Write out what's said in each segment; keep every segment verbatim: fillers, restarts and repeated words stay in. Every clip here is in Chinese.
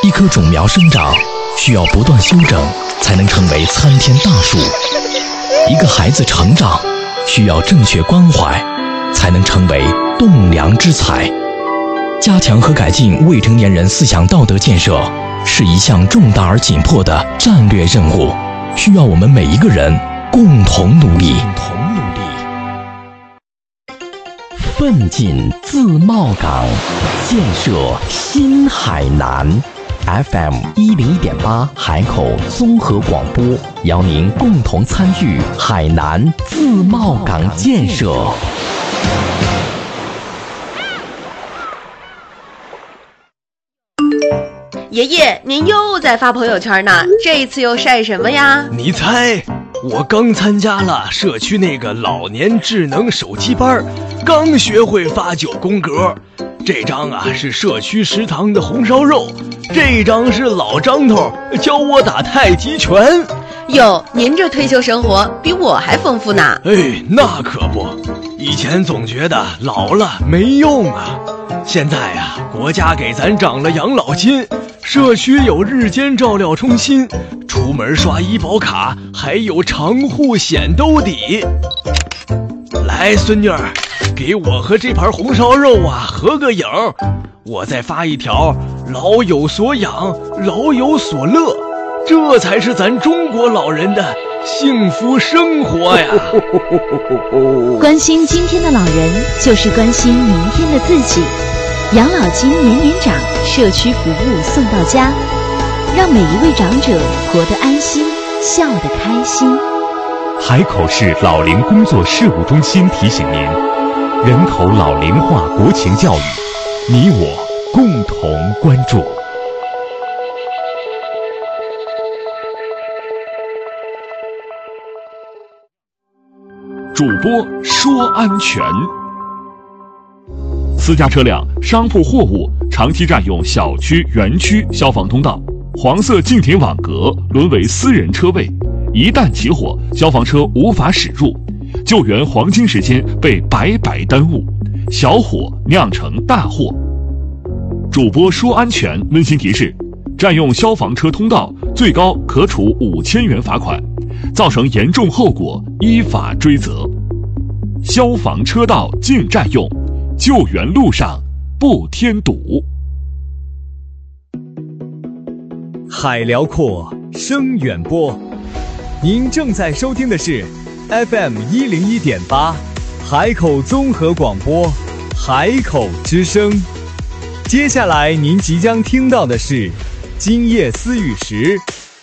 一棵种苗生长需要不断修整，才能成为参天大树；一个孩子成长需要正确关怀，才能成为栋梁之才。加强和改进未成年人思想道德建设是一项重大而紧迫的战略任务，需要我们每一个人共同努力。奋进自贸港，建设新海南。F M 一零一点八海口综合广播，邀您共同参与海南自贸港建设。 爷爷，您又在发朋友圈呢，这一次又晒什么呀？ 你猜，我刚参加了社区那个老年智能手机班，刚学会发九宫格。这张啊是社区食堂的红烧肉，这张是老张头教我打太极拳。 哟，您这退休生活比我还丰富呢。 哎，那可不，以前总觉得老了没用啊，现在啊，国家给咱涨了养老金，社区有日间照料中心，出门刷医保卡还有长户显兜底。来，孙女儿，给我和这盘红烧肉啊合个影，我再发一条老有所养，老有所乐，这才是咱中国老人的幸福生活呀。 关心今天的老人，就是关心明天的自己。养老金年年涨，社区服务送到家，让每一位长者活得安心，笑得开心。 海口市老龄工作事务中心提醒您，人口老龄化国情教育，你我共同关注。主播说安全。私家车辆、商铺货物长期占用小区、园区消防通道，黄色禁停网格沦为私人车位，一旦起火，消防车无法驶入，救援黄金时间被白白耽误，小火酿成大祸。主播说安全温馨提示：占用消防车通道，最高可处五千元罚款，造成严重后果依法追责。消防车道禁占用，救援路上不添堵。 海辽阔，声远播。您正在收听的是 F M 一零一点八海口综合广播，海口之声。接下来您即将听到的是今夜思雨时，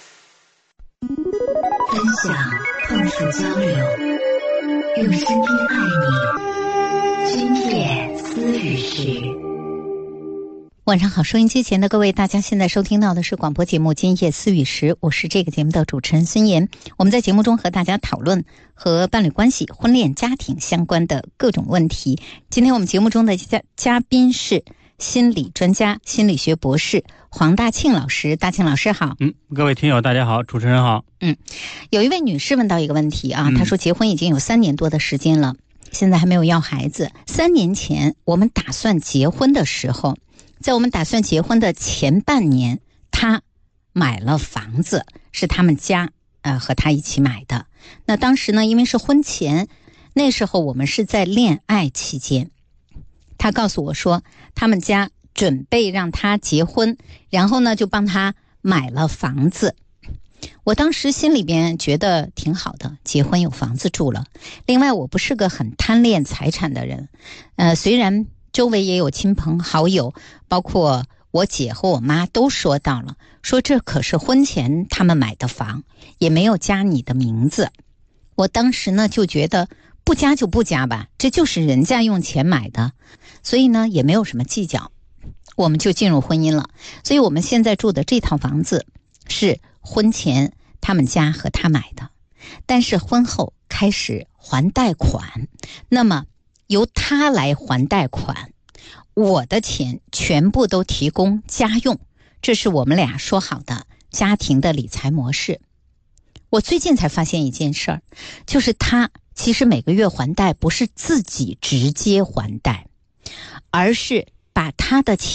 分享、碰触、交流，用声音爱你。今夜思雨时。 晚上好，收音机前的各位，大家现在收听到的是广播节目《今夜思雨时》，我是这个节目的主持人孙岩。我们在节目中和大家讨论和伴侣关系、婚恋家庭相关的各种问题。今天我们节目中的嘉嘉宾是心理专家、心理学博士黄大庆老师。大庆老师好。 嗯，各位听友大家好，主持人好。 嗯，有一位女士问到一个问题啊， 嗯、 她说结婚已经有三年多的时间了，现在还没有要孩子。三年前我们打算结婚的时候，在我们打算结婚的前半年，他买了房子，是他们家呃和他一起买的。那当时呢，因为是婚前，那时候我们是在恋爱期间。他告诉我说，他们家准备让他结婚，然后呢就帮他买了房子。我当时心里边觉得挺好的，结婚有房子住了。另外，我不是个很贪恋财产的人，呃，虽然周围也有亲朋好友，包括我姐和我妈都说到了，说这可是婚前他们买的房，也没有加你的名字。我当时呢就觉得不加就不加吧，这就是人家用钱买的，所以呢也没有什么计较，我们就进入婚姻了。所以我们现在住的这套房子是婚前他们家和他买的，但是婚后开始还贷款，那么由他来还贷款，我的钱全部都提供家用，这是我们俩说好的家庭的理财模式。我最近才发现一件事儿，就是他其实每个月还贷不是自己直接还贷，而是把他的钱